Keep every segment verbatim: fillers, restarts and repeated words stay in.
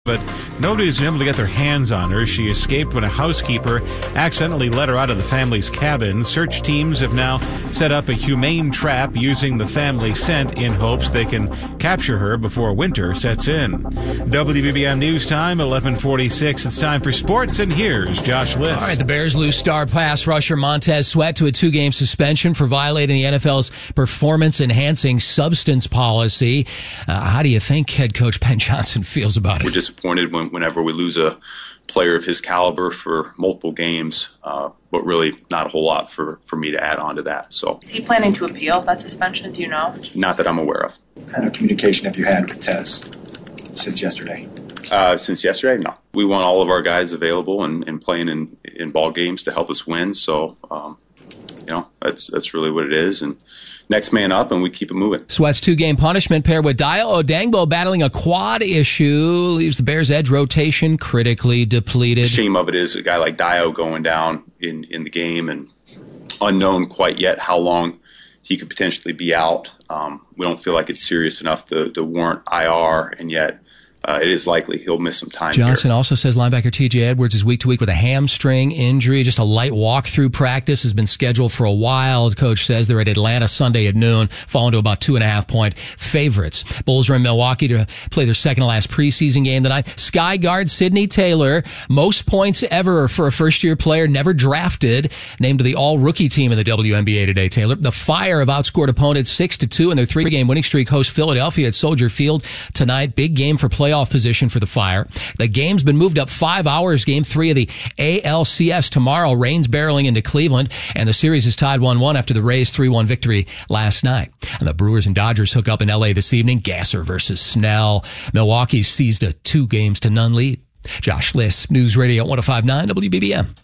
but nobody's been able to get their hands on her. She escaped when a housekeeper accidentally let her out of the family's cabin. Search teams have now set up a humane trap using the family scent in hopes they can capture her before winter sets in. W B B M News Time, eleven forty-six. It's time for sports, and here's Josh Liss. All right, the Bears lose star pass rusher Montez Sweat to a two-game suspension for violating the N F L's performance-enhancing substance policy. Uh, how do you think head coach Ben Johnson feels about it? We're disappointed when, whenever we lose a player of his caliber for multiple games, uh, but really not a whole lot for, for me to add on to that. So, is he planning to appeal that suspension? Do you know? Not that I'm aware of. What kind of communication have you had with Tez since yesterday? Uh, since yesterday, no. We want all of our guys available and, and playing in, in ball games to help us win. So, um, you know, that's that's really what it is. And next man up, and we keep it moving. Sweat's two-game punishment paired with Dio Odangbo battling a quad issue leaves the Bears' edge rotation critically depleted. The shame of it is a guy like Dio going down in, in the game, and unknown quite yet how long he could potentially be out. Um, we don't feel like it's serious enough to, to warrant I R, and yet Uh, it is likely he'll miss some time. Johnson here. also says linebacker T J Edwards is week to week with a hamstring injury. Just a light walkthrough practice has been scheduled for a while. The coach says they're at Atlanta Sunday at noon, falling to about two and a half point favorites. Bulls are in Milwaukee to play their second to last preseason game tonight. Sky guard Sidney Taylor, most points ever for a first year player, never drafted, named to the all rookie team in the W N B A today. Taylor, the Fire have outscored opponents six to two in their three game winning streak. Host Philadelphia at Soldier Field tonight. Big game for play playoff position for the Fire. The game's been moved up five hours. Game three of the A L C S tomorrow. Rain's barreling into Cleveland, and the series is tied one one after the Rays' three one victory last night. And the Brewers and Dodgers hook up in L A this evening. Gasser versus Snell. Milwaukee seized a two games to none lead. Josh Liss, News Radio one oh five point nine W B B M.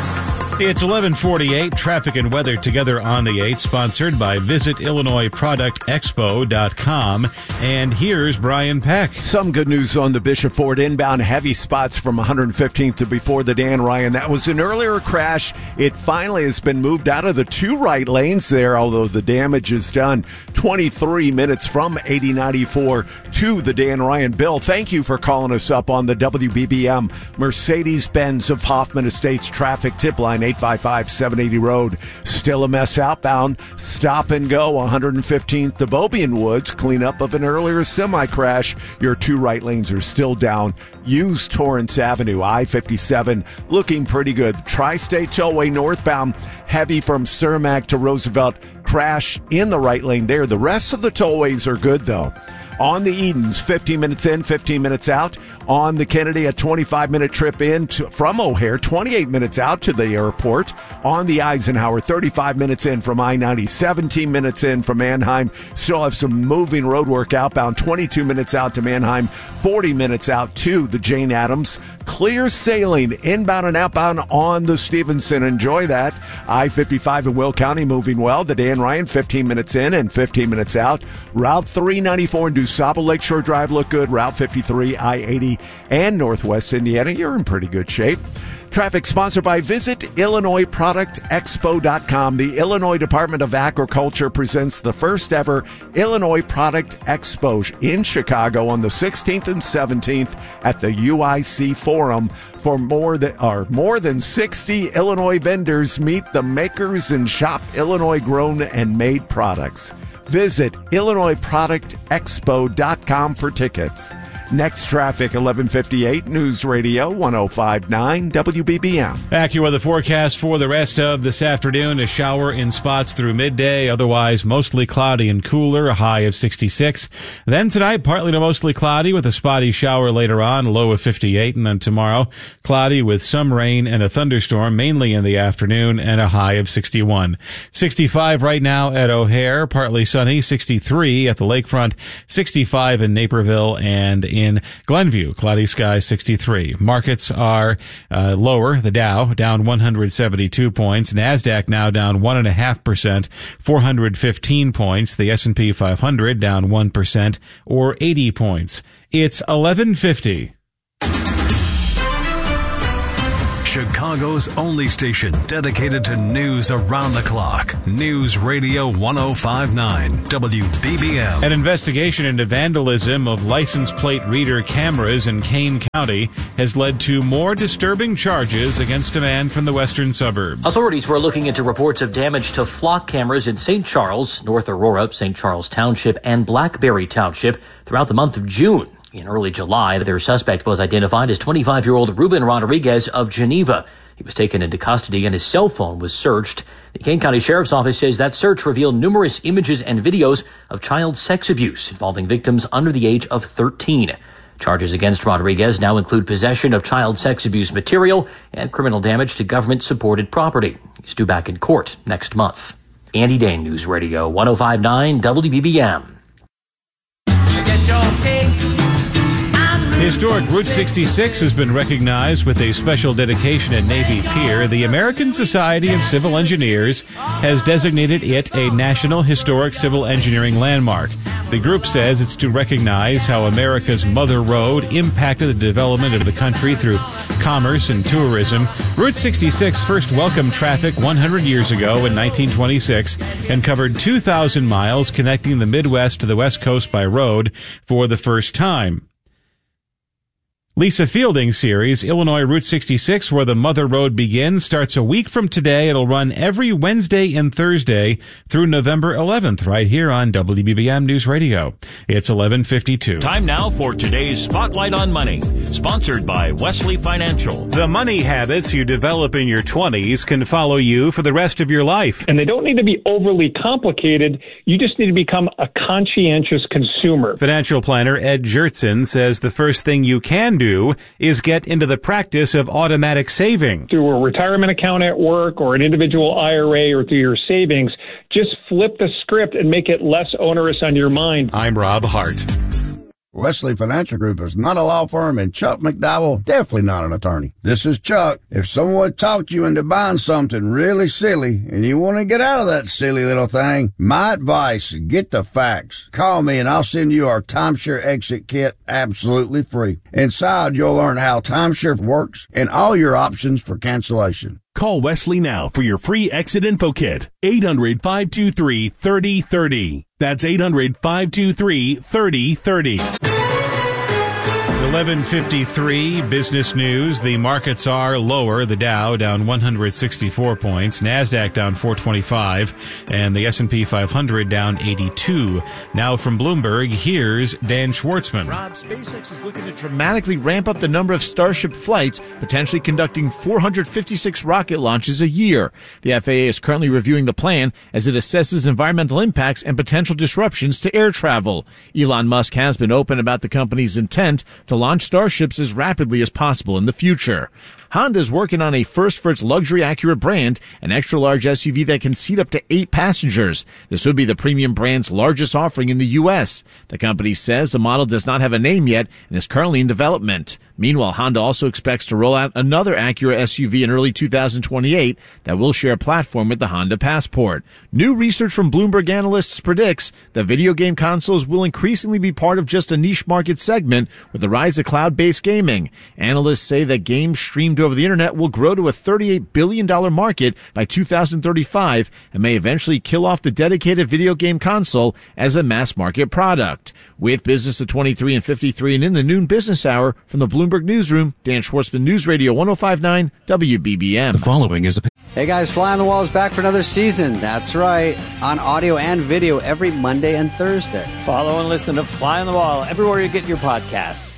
It's eleven forty-eight. Traffic and weather together on the eight, sponsored by Visit Illinois Product Expo dot com. And here's Brian Peck. Some good news on the Bishop Ford inbound. Heavy spots from one hundred fifteenth to before the Dan Ryan. That was an earlier crash. It finally has been moved out of the two right lanes there, although the damage is done. twenty-three minutes from eighty ninety-four to the Dan Ryan. Bill, thank you for calling us up on the W B B M Mercedes-Benz of Hoffman Estates traffic tip line. eight five five, seven eighty road. Still a mess outbound. Stop and go one hundred fifteenth to Bobian Woods. Cleanup of an earlier semi-crash. Your two right lanes are still down. Use Torrance Avenue. I fifty-seven looking pretty good. Tri-State Tollway northbound. Heavy from Cermak to Roosevelt. Crash in the right lane there. The rest of the tollways are good though. On the Edens, fifteen minutes in, fifteen minutes out. On the Kennedy, a twenty-five minute trip in to, from O'Hare, twenty-eight minutes out to the airport. On the Eisenhower, thirty-five minutes in from I ninety, seventeen minutes in from Mannheim. Still have some moving roadwork outbound, twenty-two minutes out to Mannheim, forty minutes out to the Jane Addams. Clear sailing inbound and outbound on the Stevenson. Enjoy that. I fifty-five in Will County moving well. The Dan Ryan, fifteen minutes in and fifteen minutes out. Route three ninety-four in DuSable Lakeshore Drive look good. Route fifty-three, I eighty, and Northwest Indiana. You're in pretty good shape. Traffic sponsored by Visit Illinois Product Expo dot com. The Illinois Department of Agriculture presents the first ever Illinois Product Expo in Chicago on the sixteenth and seventeenth at the U I C Forum. For more than, or more than sixty Illinois vendors, meet the makers and shop Illinois grown and made products. Visit Illinois Product Expo dot com for tickets. Next traffic, eleven fifty-eight, News Radio one oh five point nine W B B M. AccuWeather forecast for the rest of this afternoon. A shower in spots through midday. Otherwise, mostly cloudy and cooler. A high of sixty-six. Then tonight, partly to mostly cloudy with a spotty shower later on. Low of fifty-eight. And then tomorrow, cloudy with some rain and a thunderstorm, mainly in the afternoon, and a high of sixty-one. sixty-five right now at O'Hare. Partly sunny. sixty-three at the lakefront. sixty-five in Naperville and in In Glenview, cloudy skies, sixty-three. Markets are uh, lower. The Dow down one hundred seventy-two points. NASDAQ now down one point five percent, four hundred fifteen points. The S and P five hundred down one percent, or eighty points. It's eleven fifty. Chicago's only station dedicated to news around the clock. News Radio one oh five point nine W B B M. An investigation into vandalism of license plate reader cameras in Kane County has led to more disturbing charges against a man from the western suburbs. Authorities were looking into reports of damage to flock cameras in Saint Charles, North Aurora, Saint Charles Township, and Blackberry Township throughout the month of June. In early July, their suspect was identified as twenty-five-year-old Ruben Rodriguez of Geneva. He was taken into custody and his cell phone was searched. The Kane County Sheriff's Office says that search revealed numerous images and videos of child sex abuse involving victims under the age of thirteen. Charges against Rodriguez now include possession of child sex abuse material and criminal damage to government-supported property. He's due back in court next month. Andy Dane, News Radio one oh five point nine W B B M. You get your cake. Historic Route sixty-six has been recognized with a special dedication at Navy Pier. The American Society of Civil Engineers has designated it a National Historic Civil Engineering Landmark. The group says it's to recognize how America's Mother Road impacted the development of the country through commerce and tourism. Route sixty-six first welcomed traffic one hundred years ago in nineteen twenty-six and covered two thousand miles, connecting the Midwest to the West Coast by road for the first time. Lisa Fielding's series, Illinois Route sixty-six, Where the Mother Road Begins, starts a week from today. It'll run every Wednesday and Thursday through November eleventh, right here on W B B M News Radio. It's eleven fifty-two. Time now for today's Spotlight on Money, sponsored by Wesley Financial. The money habits you develop in your twenties can follow you for the rest of your life. And they don't need to be overly complicated. You just need to become a conscientious consumer. Financial planner Ed Jertson says the first thing you can do is get into the practice of automatic saving. Through a retirement account at work or an individual I R A or through your savings, just flip the script and make it less onerous on your mind. I'm Rob Hart. Wesley Financial Group is not a law firm, and Chuck McDowell, definitely not an attorney. This is Chuck. If someone talked you into buying something really silly and you want to get out of that silly little thing, my advice, get the facts. Call me and I'll send you our timeshare exit kit absolutely free. Inside, you'll learn how timeshare works and all your options for cancellation. Call Wesley now for your free exit info kit. eight hundred, five two three, three oh three oh. That's eight hundred, five two three, three oh three oh. eleven fifty-three business news. The markets are lower. The Dow down one hundred sixty-four points, NASDAQ down four twenty-five, and the S and P five hundred down eighty-two. Now from Bloomberg, here's Dan Schwartzman. Rob, SpaceX is looking to dramatically ramp up the number of Starship flights, potentially conducting four hundred fifty-six rocket launches a year. The F A A is currently reviewing the plan as it assesses environmental impacts and potential disruptions to air travel. Elon Musk has been open about the company's intent to launch Starships as rapidly as possible in the future. Honda is working on a first for its luxury Acura brand, an extra-large S U V that can seat up to eight passengers. This would be the premium brand's largest offering in the U S. The company says the model does not have a name yet and is currently in development. Meanwhile, Honda also expects to roll out another Acura S U V in early two thousand twenty-eight that will share a platform with the Honda Passport. New research from Bloomberg analysts predicts that video game consoles will increasingly be part of just a niche market segment with the rise of cloud-based gaming. Analysts say that games streamed over the internet will grow to a thirty-eight billion dollars market by two thousand thirty-five and may eventually kill off the dedicated video game console as a mass market product. With Business at twenty-three and fifty-three and in the noon business hour from the Bloomberg Newsroom, Dan Schwartzman, News Radio one oh five point nine W B B M. The following is a... Hey guys, Fly on the Wall is back for another season. That's right. On audio and video every Monday and Thursday. Follow and listen to Fly on the Wall everywhere you get your podcasts.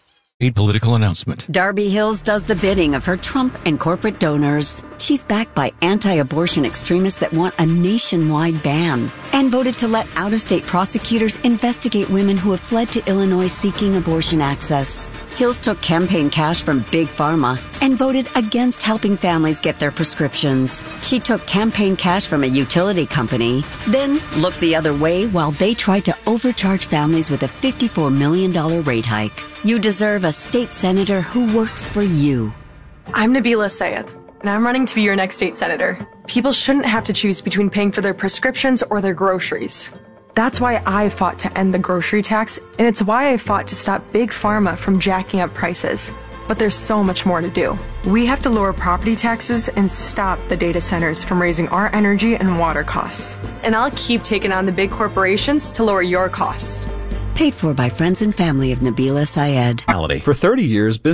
A political announcement. Darby Hills does the bidding of her Trump and corporate donors. She's backed by anti-abortion extremists that want a nationwide ban and voted to let out-of-state prosecutors investigate women who have fled to Illinois seeking abortion access. Hills took campaign cash from Big Pharma and voted against helping families get their prescriptions. She took campaign cash from a utility company, then looked the other way while they tried to overcharge families with a fifty-four million dollars rate hike. You deserve a state senator who works for you. I'm Nabila Sayed, and I'm running to be your next state senator. People shouldn't have to choose between paying for their prescriptions or their groceries. That's why I fought to end the grocery tax, and it's why I fought to stop Big Pharma from jacking up prices. But there's so much more to do. We have to lower property taxes and stop the data centers from raising our energy and water costs. And I'll keep taking on the big corporations to lower your costs. Paid for by friends and family of Nabila Syed. For thirty years, business